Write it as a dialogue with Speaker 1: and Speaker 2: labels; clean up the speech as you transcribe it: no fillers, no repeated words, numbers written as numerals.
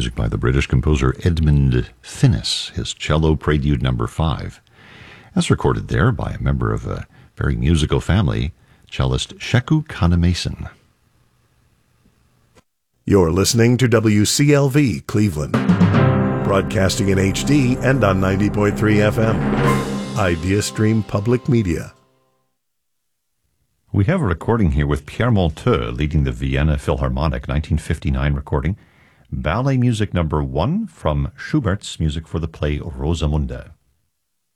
Speaker 1: music by the British composer Edmund Finnis, his Cello Prelude No. 5. That's recorded there by a member of a very musical family, cellist Sheku Kanemason.
Speaker 2: You're listening to WCLV Cleveland, broadcasting in HD and on 90.3 FM. IdeaStream Public Media.
Speaker 1: We have a recording here with Pierre Monteux leading the Vienna Philharmonic 1959 recording, Ballet Music No. 1 from Schubert's music for the play Rosamunde.